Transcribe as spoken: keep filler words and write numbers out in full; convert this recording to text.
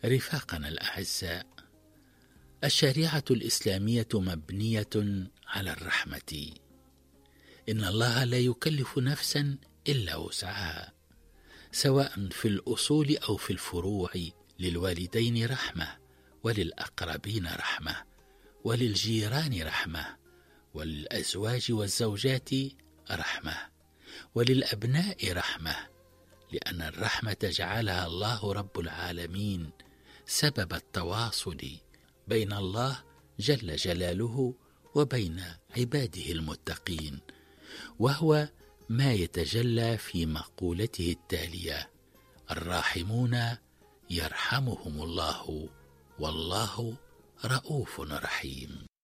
رفاقنا الأعزاء، الشريعة الإسلامية مبنية على الرحمة. إن الله لا يكلف نفسا إلا وسعها، سواء في الأصول أو في الفروع. للوالدين رحمة، وللأقربين رحمة، وللجيران رحمة، وللأزواج والزوجات رحمة، وللأبناء رحمة، لأن الرحمة جعلها الله رب العالمين سبب التواصل بين الله جل جلاله وبين عباده المتقين، وهو ما يتجلى في مقولته التالية: الراحمون يرحمهم الله والله رؤوف رحيم.